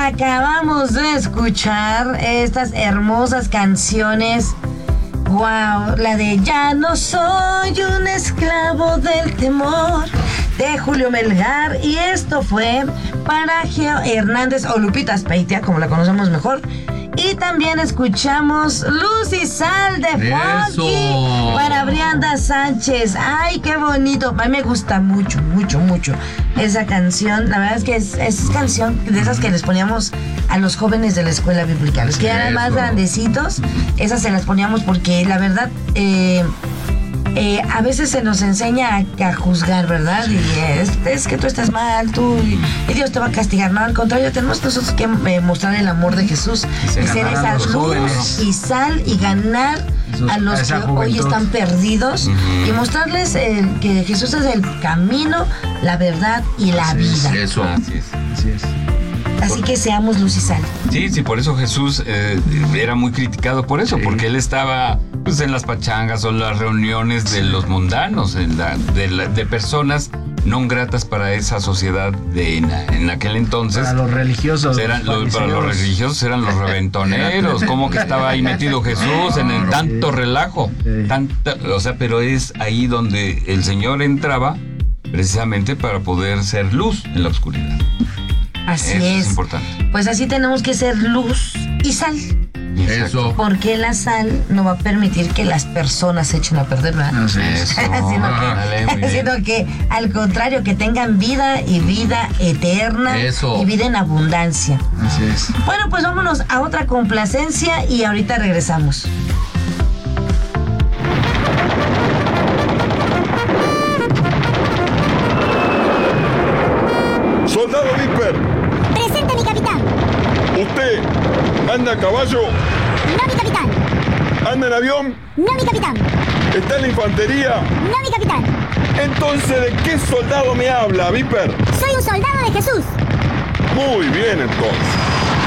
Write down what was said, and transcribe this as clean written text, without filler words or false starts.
acabamos de escuchar estas hermosas canciones. Wow, la de Ya no soy un esclavo del temor, de Julio Melgar. Y esto fue para Geo Hernández o Lupita Speitia, como la conocemos mejor. Y también escuchamos Luz y Sal de Funky para Brianda Sánchez. Ay, qué bonito. A mí me gusta mucho, mucho, mucho esa canción. La verdad es que es canción de esas que les poníamos a los jóvenes de la escuela bíblica. Los que ya eran más grandecitos, esas se las poníamos porque la verdad... a veces se nos enseña a juzgar, ¿verdad? Y es que tú estás mal, y Dios te va a castigar. No, al contrario, tenemos nosotros que mostrar el amor de Jesús y ser esa luz y sal y ganar a los que hoy están perdidos y mostrarles que Jesús es el camino, la verdad y la vida. Eso, así es. Así que seamos luz y sal. Sí, por eso Jesús era muy criticado por eso, porque él estaba pues en las pachangas o las reuniones de los mundanos, de personas no gratas para esa sociedad en aquel entonces. Para los religiosos. Para los religiosos eran los reventoneros. ¿Cómo que estaba ahí metido Jesús en el tanto relajo? Pero es ahí donde el Señor entraba precisamente para poder ser luz en la oscuridad. Así Eso es. Es importante. Pues así tenemos que ser luz y sal. Eso. Porque la sal no va a permitir que las personas se echen a perder, ¿verdad? Eso. sino que al contrario, que tengan vida y vida eterna. Eso. Y vida en abundancia. Así es. Bueno, pues vámonos a otra complacencia y ahorita regresamos. ¡Soldado Viper! ¡Presente, mi capitán! ¿Usted anda a caballo? ¡No, mi capitán! ¿Anda en avión? ¡No, mi capitán! ¿Está en la infantería? ¡No, mi capitán! Entonces, ¿de qué soldado me habla, Viper? ¡Soy un soldado de Jesús! Muy bien, entonces.